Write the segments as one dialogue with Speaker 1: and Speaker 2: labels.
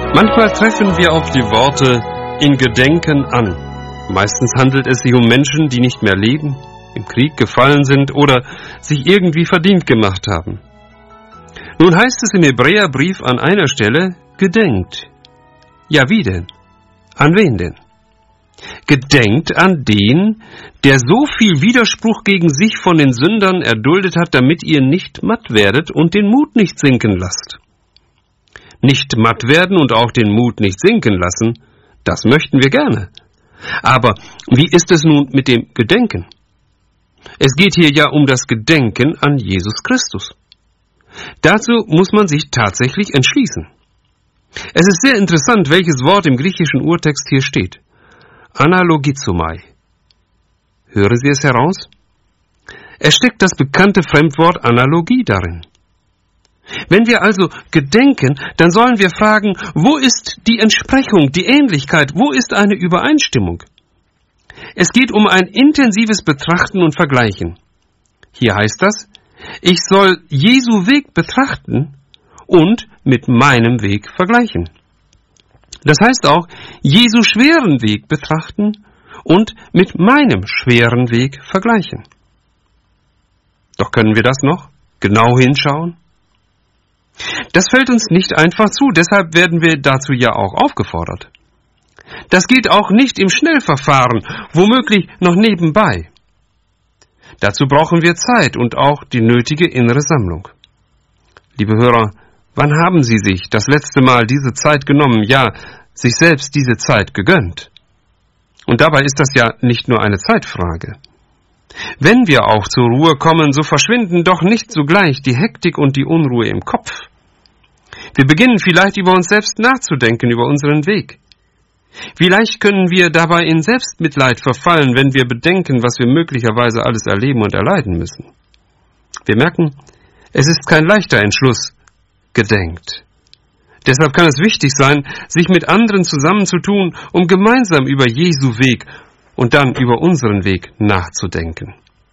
Speaker 1: Manchmal treffen wir auf die Worte in Gedenken an. Meistens handelt es sich um Menschen, die nicht mehr leben, im Krieg gefallen sind oder sich irgendwie verdient gemacht haben. Nun heißt es im Hebräerbrief an einer Stelle, gedenkt. Ja, wie denn? An wen denn? Gedenkt an den, der so viel Widerspruch gegen sich von den Sündern erduldet hat, damit ihr nicht matt werdet und den Mut nicht sinken lasst. Nicht matt werden und auch den Mut nicht sinken lassen, das möchten wir gerne. Aber wie ist es nun mit dem Gedenken? Es geht hier ja um das Gedenken an Jesus Christus. Dazu muss man sich tatsächlich entschließen. Es ist sehr interessant, welches Wort im griechischen Urtext hier steht. Analogizomai. Hören Sie es heraus? Es steckt das bekannte Fremdwort Analogie darin. Wenn wir also gedenken, dann sollen wir fragen, wo ist die Entsprechung, die Ähnlichkeit, wo ist eine Übereinstimmung? Es geht um ein intensives Betrachten und Vergleichen. Hier heißt das, ich soll Jesu Weg betrachten und mit meinem Weg vergleichen. Das heißt auch, Jesu schweren Weg betrachten und mit meinem schweren Weg vergleichen. Doch können wir das noch genau hinschauen? Das fällt uns nicht einfach zu, deshalb werden wir dazu ja auch aufgefordert. Das geht auch nicht im Schnellverfahren, womöglich noch nebenbei. Dazu brauchen wir Zeit und auch die nötige innere Sammlung. Liebe Hörer, wann haben Sie sich das letzte Mal diese Zeit genommen, ja, sich selbst diese Zeit gegönnt? Und dabei ist das ja nicht nur eine Zeitfrage. Wenn wir auch zur Ruhe kommen, so verschwinden doch nicht sogleich die Hektik und die Unruhe im Kopf. Wir beginnen vielleicht über uns selbst nachzudenken, über unseren Weg. Vielleicht können wir dabei in Selbstmitleid verfallen, wenn wir bedenken, was wir möglicherweise alles erleben und erleiden müssen. Wir merken, es ist kein leichter Entschluss, gedenkt. Deshalb kann es wichtig sein, sich mit anderen zusammenzutun, um gemeinsam über Jesu Weg und dann über unseren Weg nachzudenken.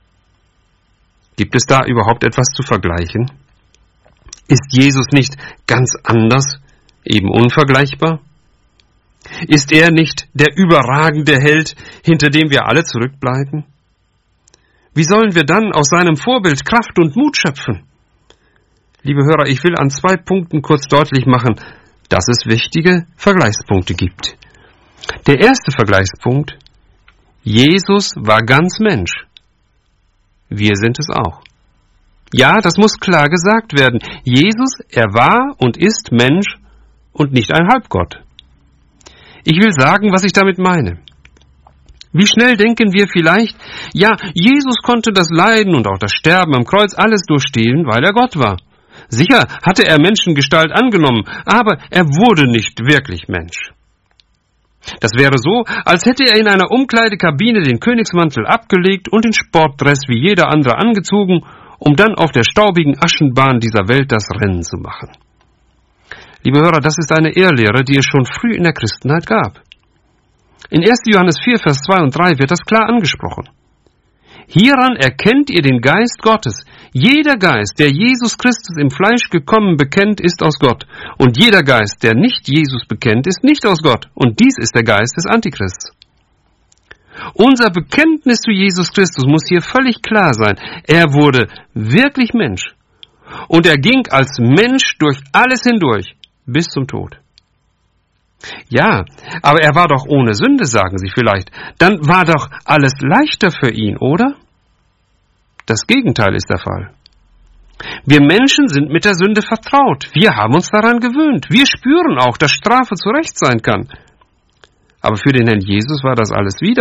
Speaker 1: Gibt es da überhaupt etwas zu vergleichen? Ist Jesus nicht ganz anders, eben unvergleichbar? Ist er nicht der überragende Held, hinter dem wir alle zurückbleiben? Wie sollen wir dann aus seinem Vorbild Kraft und Mut schöpfen? Liebe Hörer, ich will an 2 Punkten kurz deutlich machen, dass es wichtige Vergleichspunkte gibt. Der erste Vergleichspunkt: Jesus war ganz Mensch. Wir sind es auch. Ja, das muss klar gesagt werden. Jesus, er war und ist Mensch und nicht ein Halbgott. Ich will sagen, was ich damit meine. Wie schnell denken wir vielleicht, ja, Jesus konnte das Leiden und auch das Sterben am Kreuz alles durchstehen, weil er Gott war. Sicher hatte er Menschengestalt angenommen, aber er wurde nicht wirklich Mensch. Das wäre so, als hätte er in einer Umkleidekabine den Königsmantel abgelegt und den Sportdress wie jeder andere angezogen, um dann auf der staubigen Aschenbahn dieser Welt das Rennen zu machen. Liebe Hörer, das ist eine Irrlehre, die es schon früh in der Christenheit gab. In 1. Johannes 4, Vers 2 und 3 wird das klar angesprochen. Hieran erkennt ihr den Geist Gottes. Jeder Geist, der Jesus Christus im Fleisch gekommen bekennt, ist aus Gott. Und jeder Geist, der nicht Jesus bekennt, ist nicht aus Gott. Und dies ist der Geist des Antichrists. Unser Bekenntnis zu Jesus Christus muss hier völlig klar sein. Er wurde wirklich Mensch. Und er ging als Mensch durch alles hindurch, bis zum Tod. Ja, aber er war doch ohne Sünde, sagen Sie vielleicht. Dann war doch alles leichter für ihn, oder? Das Gegenteil ist der Fall. Wir Menschen sind mit der Sünde vertraut. Wir haben uns daran gewöhnt. Wir spüren auch, dass Strafe zu Recht sein kann. Aber für den Herrn Jesus war das alles wieder